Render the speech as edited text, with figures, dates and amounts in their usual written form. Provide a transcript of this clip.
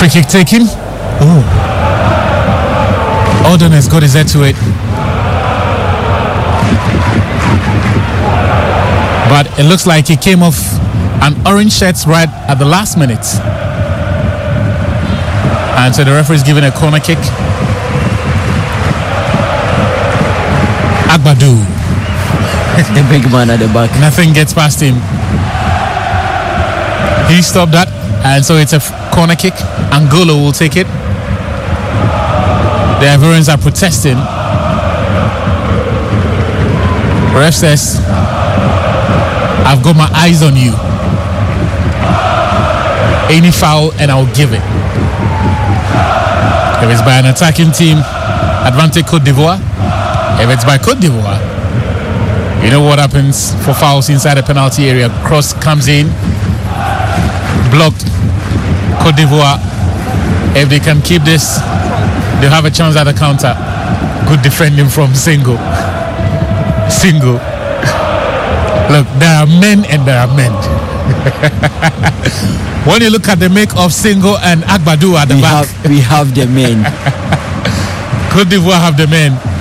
Free kick taken. Oh. Odon has got his head to it. But it looks like he came off an orange shirt right at the last minute. And so the referee is giving a corner kick. Agbadu. The big man at the back. Nothing gets past him. He stopped that. And so it's a corner kick. Angola will take it. The Ivorians are protesting. Ref says, I've got my eyes on you. Any foul and I'll give it. If it's by an attacking team, advantage Cote d'Ivoire. If it's by Cote d'Ivoire, you know what happens for fouls inside the penalty area. Cross comes in, blocked. Cote d'Ivoire, if they can keep this, they'll have a chance at the counter. Good defending from Single. Look, there are men and there are men. When you look at the make of Single and Agbadu at the back, we have the men. Cote d'Ivoire have the men.